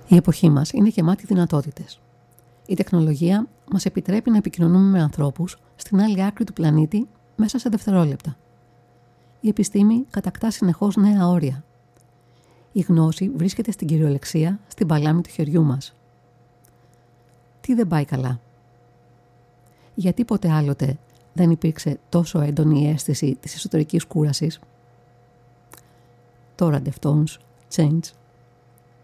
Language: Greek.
Η εποχή μας είναι γεμάτη δυνατότητες. Η τεχνολογία μας επιτρέπει να επικοινωνούμε με ανθρώπους στην άλλη άκρη του πλανήτη μέσα σε δευτερόλεπτα. Η επιστήμη κατακτά συνεχώς νέα όρια. Η γνώση βρίσκεται στην κυριολεξία στην παλάμη του χεριού μας. Τι δεν πάει καλά? Γιατί ποτέ άλλοτε δεν υπήρξε τόσο έντονη η αίσθηση της εσωτερικής κούρασης? Τώρα Deftones, Change.